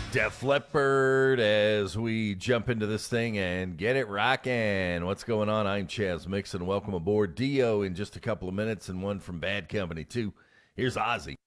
Def Leppard as we jump into this thing and get it rocking. What's going on? I'm Chaz Mixon. Welcome aboard. Dio in just a couple of minutes and one from Bad Company, too. Here's Ozzy.